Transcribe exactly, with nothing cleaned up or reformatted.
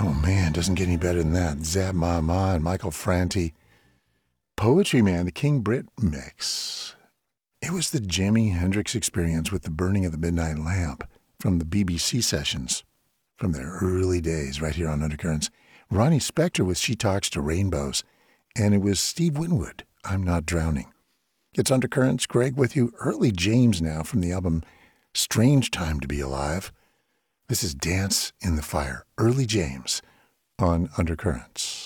Oh, man, doesn't get any better than that. Zab Ma Ma and Michael Franti. Poetry Man, the King Brit mix. It was the Jimi Hendrix Experience with the Burning of the Midnight Lamp from the B B C sessions from their early days right here on Undercurrents. Ronnie Spector with She Talks to Rainbows. And it was Steve Winwood, I'm Not Drowning. It's Undercurrents, Greg with you. Early James now from the album Strange Time to Be Alive. This is Dance in the Fire. Early James on Undercurrents.